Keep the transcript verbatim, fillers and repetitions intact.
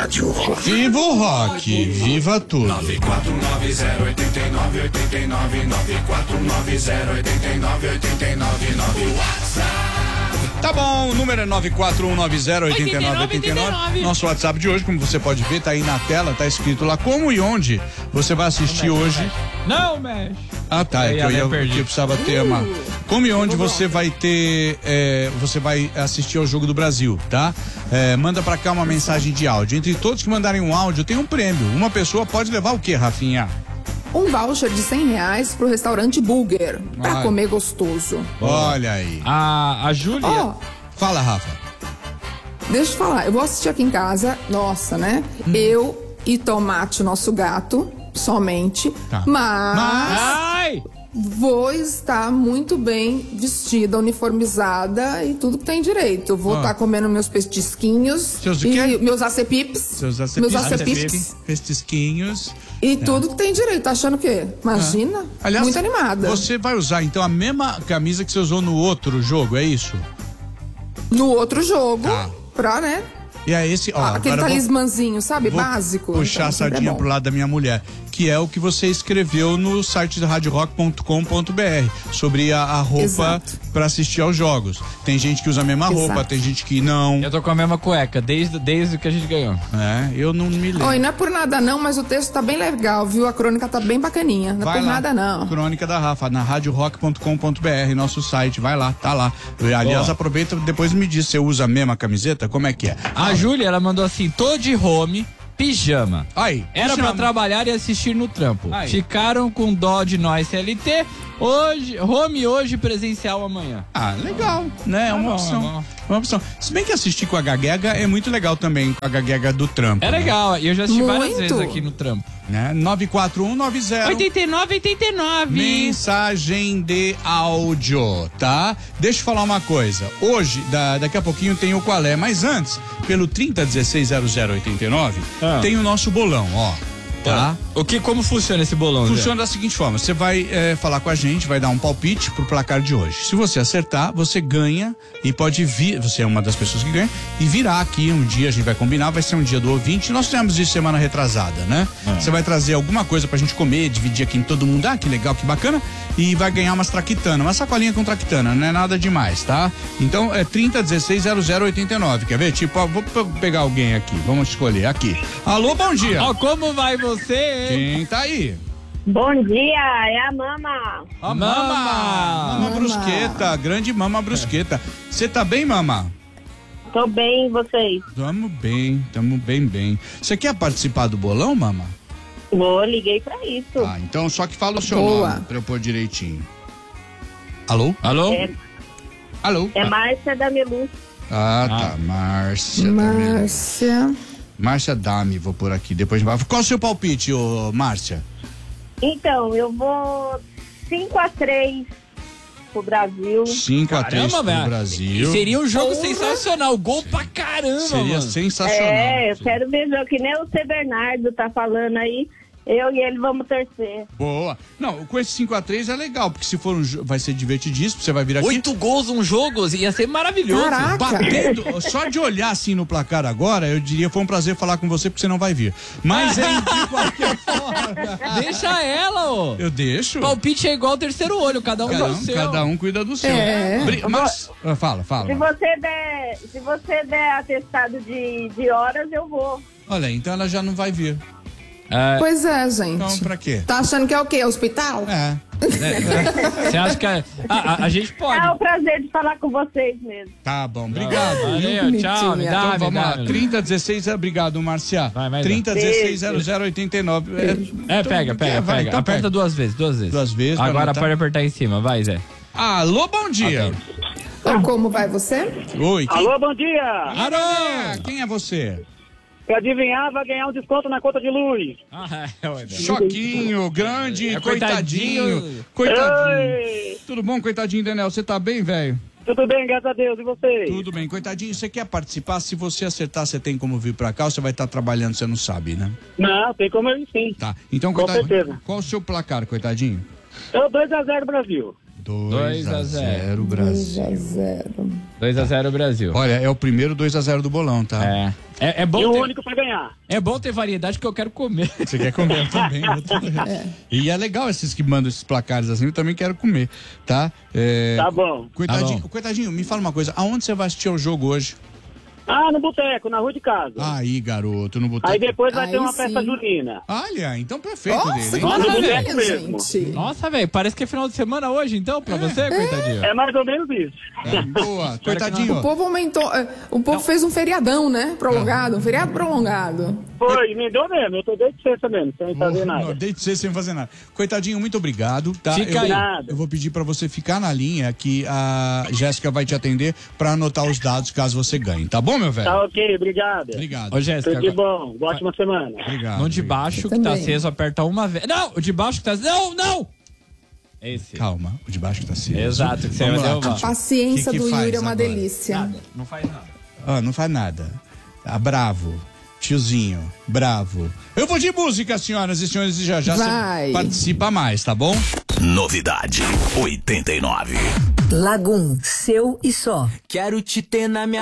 Rádio Rock. Viva o rock, viva tudo. nove quatro nove zero oito nove oito nove, nove quatro nove zero oito nove oito nove nove. WhatsApp. Tá bom, o número é nove quatro um nove zero oito nove oito nove. Nosso WhatsApp de hoje, como você pode ver, tá aí na tela, tá escrito lá como e onde você vai assistir não mexe, hoje. Não mexe. Ah, tá, é que eu, ia, eu precisava ter uma... Como e onde você vai ter, é, você vai assistir ao Jogo do Brasil, tá? É, manda pra cá uma mensagem de áudio. Entre todos que mandarem um áudio, tem um prêmio. Uma pessoa pode levar o quê, Rafinha? Um voucher de cem reais pro restaurante Burger, pra Ai. comer gostoso. Olha aí. A, a Júlia... Ó, Fala, Rafa. deixa eu falar, eu vou assistir aqui em casa, nossa, né? Hum. Eu e Tomate, o nosso gato, somente. Tá. Mas, Ai! vou estar muito bem vestida, uniformizada e tudo que tem direito. Vou Ó. estar comendo meus petisquinhos. Seus o e quê? meus acepips. Seus acepips. Meus acepips. Pestisquinhos. E tudo que tem direito. Tá achando o quê? Imagina? Aliás, muito animada. Você vai usar, então, a mesma camisa que você usou no outro jogo, é isso? No outro jogo, Tá. pra, né? E é esse, ó, Ah, aquele agora eu vou- talismãzinho, sabe? Vou Básico. puxar Então, a sempre é sardinha bom. pro lado da minha mulher, que é o que você escreveu no site da rádio rock ponto com ponto b r sobre a, a roupa Exato. pra assistir aos jogos. Tem gente que usa a mesma roupa, Exato. tem gente que não. Eu tô com a mesma cueca, desde, desde que a gente ganhou. É, eu não me lembro. Oi, não é por nada não, mas o texto tá bem legal, viu? A crônica tá bem bacaninha. Não é Vai por lá, nada não. Crônica da Rafa, na rádio rock ponto com ponto b r, nosso site, vai lá, tá lá. Aliás, Ó. aproveita, depois me diz, você usa a mesma camiseta? Como é que é? A Júlia, ela mandou assim, tô de home, pijama. Aí, Era pijama. pra trabalhar e assistir no trampo. Aí. Ficaram com dó de nós C L T. Hoje, home hoje, presencial amanhã. Ah, legal, né? É Tá uma bom, opção. tá bom. Uma opção. Se bem que assistir com a Gaguega é muito legal também, com a Gaguega do trampo. É legal, e eu já assisti várias Muito. vezes aqui no trampo. Né? nove quatro um nove zero oitenta e nove, oitenta e nove. Mensagem de áudio, tá? Deixa eu falar uma coisa. Hoje, da, daqui a pouquinho tem o Qual É, mas antes, pelo trinta dezesseis zero zero oitenta e nove, Ah. tem o nosso bolão, ó. Tá? O que, como funciona esse bolão, Zé? Funciona da seguinte forma: você vai é, falar com a gente, vai dar um palpite pro placar de hoje. Se você acertar, você ganha e pode vir. Você é uma das pessoas que ganha e virá aqui um dia, a gente vai combinar, vai ser um dia do ouvinte. Nós tivemos isso semana retrasada, né? Você vai trazer alguma coisa pra gente comer, dividir aqui em todo mundo. Ah, que legal, que bacana. E vai ganhar umas traquitana, uma sacolinha com traquitana, não é nada demais, tá? Então é trinta dezesseis zero zero oitenta e nove. Quer ver? Tipo, ó, vou p- pegar alguém aqui, vamos escolher aqui. Alô, bom dia. Ó, como vai você? Quem tá aí? Bom dia, é a Mama. A Mama. Mama. Mama Mama. Brusqueta, grande Mama Brusqueta. Você tá bem, Mama? Tô bem, e vocês? Tamo bem, tamo bem, bem. Você quer participar do bolão, Mama? Vou, liguei pra isso. Ah, então só que fala o seu Boa. nome pra eu pôr direitinho. Alô? Alô? É, Alô? é Márcia da Melu. Ah, tá. Márcia. Márcia. Márcia. Márcia Dami, vou por aqui. Depois vai. Qual o seu palpite, ô Márcia? Então, eu vou cinco a três pro Brasil. cinco a três pro velho. Brasil. Seria um jogo Porra. sensacional. Gol pra caramba, Seria mano. sensacional. É, eu quero ver jogo, que nem o C. Bernardo tá falando aí. Eu e ele vamos torcer. Boa. Não, com esse cinco a três é legal, porque se for um jo- vai ser divertidíssimo, você vai vir aqui. Oito gols um jogo, ia ser maravilhoso. Caraca. Batendo, só de olhar assim no placar agora, eu diria foi um prazer falar com você, porque você não vai vir. Mas é de qualquer forma. Deixa ela, ô. Eu deixo. Palpite é igual terceiro olho, cada um Cada do um, seu. cada um cuida do seu. É. Bri- Mas, ah, fala, fala. Se você der, se você der atestado de, de horas, eu vou. Olha, então ela já não vai vir. É, Pois é, gente. Então, pra quê? Tá achando que é o quê? Hospital? É. você acha que a, a, a- a gente pode? É um prazer de falar com vocês mesmo. Tá bom, obrigado. viu? Valeu, tchau, me dá, Então me vamos dá, lá, me dá. trinta dezesseis, obrigado, Marcia. Vai, vai, trinta dezesseis zero zero oitenta e nove. É, pega, pega, vai, pega. então Aperta pega. duas vezes, duas vezes. Duas vezes, vai Agora anotar. pode apertar em cima, vai, Zé. Alô, bom dia. Ou como vai você? Oi. Quem... Alô, bom dia! Alô, quem é você? Pra adivinhar, vai ganhar um desconto na conta de luz. Ah, é, ué, Choquinho, grande, É, coitadinho. coitadinho. Coitadinho. Oi! Tudo bom, coitadinho, Daniel? Você tá bem, velho? Tudo bem, graças a Deus, e vocês? Tudo bem, coitadinho. Você quer participar? Se você acertar, você tem como vir pra cá ou você vai estar trabalhando, você não sabe, né? Não, tem como eu ir sim. Tá. Então, Com coitadinho. certeza. Qual o seu placar, coitadinho? É o dois a zero Brasil. dois a zero Brasil. dois a zero. dois a zero Brasil. Olha, é o primeiro dois a zero do bolão, tá? É. É, é bom E o ter, único pra ganhar. é bom ter variedade que eu quero comer. Você quer comer também, eu também. É. E é legal esses que mandam esses placares assim, eu também quero comer, tá? É... Tá bom. Coitadinho, Tá bom. coitadinho, me fala uma coisa, aonde você vai assistir o jogo hoje? Ah, no boteco, na rua de casa. Aí, garoto, no boteco. Aí depois vai Aí ter uma sim. festa junina. Olha, então perfeito Nossa, dele, que hein? Nossa, maravilha, boteco mesmo. gente. Nossa, velho, parece que é final de semana hoje, então, pra você, coitadinho. É mais ou menos isso. É, boa, O coitadinho. povo aumentou. é, O povo fez um feriadão, né? Prolongado, um feriado prolongado. Foi, emendou mesmo. Eu tô desde sexta mesmo, sem fazer Não, nada. desde cedo sem fazer nada. Coitadinho, muito obrigado, tá? Fica eu, aí. Nada. eu vou pedir pra você ficar na linha que a Jéssica vai te atender pra anotar os dados caso você ganhe, tá bom, meu velho? Tá ok, obrigado. Obrigado. Ô, Jéssica, Tudo de agora- bom. Boa ótima semana. Obrigado. no de baixo Eu que tá também. aceso, aperta uma vez. Não, o de baixo que tá. Não, não! Esse. Calma, o de baixo que tá aceso. Exato, que você Vamos vai lá. derrubar. A paciência Que que do faz Yuri é uma agora? delícia. Nada, não faz nada. Ah, não faz nada. Tá bravo. Tiozinho, bravo. Eu vou de música, senhoras e senhores, e já já Vai. você participa mais, tá bom? Novidade oitenta e nove. Lagum, seu e só. Quero te ter na minha